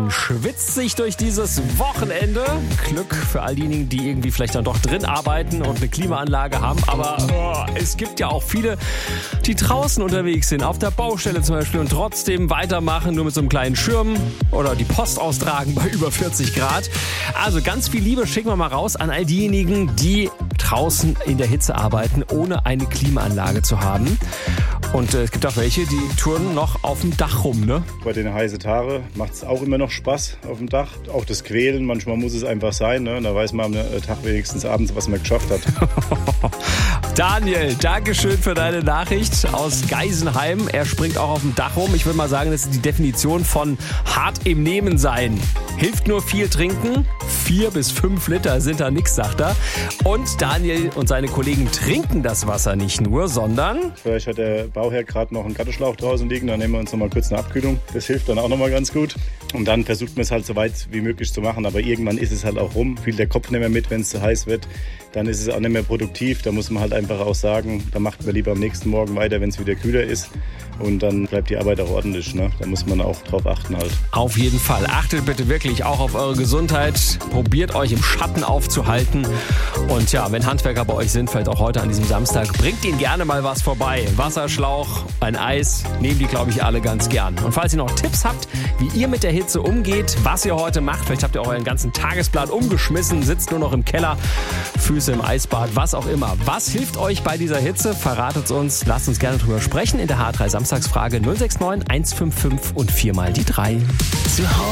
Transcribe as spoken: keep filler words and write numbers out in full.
Man schwitzt sich durch dieses Wochenende. Glück für all diejenigen, die irgendwie vielleicht dann doch drin arbeiten und eine Klimaanlage haben. Aber oh, es gibt ja auch viele, die draußen unterwegs sind, auf der Baustelle zum Beispiel, und trotzdem weitermachen, nur mit so einem kleinen Schirm oder die Post austragen bei über vierzig Grad. Also ganz viel Liebe schicken wir mal raus an all diejenigen, die draußen in der Hitze arbeiten, ohne eine Klimaanlage zu haben. Und äh, es gibt auch welche, die turnen noch auf dem Dach rum, ne? Bei den heißen Tagen macht es auch immer noch Spaß auf dem Dach. Auch das Quälen, manchmal muss es einfach sein, ne? Da weiß man am Tag wenigstens abends, was man geschafft hat. Daniel, Dankeschön für deine Nachricht aus Geisenheim. Er springt auch auf dem Dach rum. Ich würde mal sagen, das ist die Definition von hart im Nehmen sein. Hilft nur viel trinken. Vier bis fünf Liter sind da nix, sagt er. Und Daniel und seine Kollegen trinken das Wasser nicht nur, sondern... Vielleicht hat der Bauherr gerade noch einen Gartenschlauch draußen liegen, dann nehmen wir uns noch mal kurz eine Abkühlung. Das hilft dann auch noch mal ganz gut. Und dann versucht man es halt so weit wie möglich zu machen. Aber irgendwann ist es halt auch rum. Fühlt der Kopf nicht mehr mit, wenn es zu heiß wird. Dann ist es auch nicht mehr produktiv. Da muss man halt einfach auch sagen, da macht man lieber am nächsten Morgen weiter, wenn es wieder kühler ist. Und dann bleibt die Arbeit auch ordentlich, ne? Da muss man auch drauf achten halt. Auf jeden Fall. Achtet bitte wirklich auch auf eure Gesundheit. Probiert euch im Schatten aufzuhalten. Und ja, wenn Handwerker bei euch sind, vielleicht auch heute an diesem Samstag, bringt ihnen gerne mal was vorbei. Wasserschlauch, ein Eis, nehmen die, glaube ich, alle ganz gern. Und falls ihr noch Tipps habt, wie ihr mit der Hitze umgeht, was ihr heute macht, vielleicht habt ihr auch euren ganzen Tagesplan umgeschmissen, sitzt nur noch im Keller, Füße im Eisbad, was auch immer. Was hilft euch bei dieser Hitze? Verratet uns, lasst uns gerne drüber sprechen in der H drei Samstagsfrage null sechs neun eins fünf fünf und viermal die drei.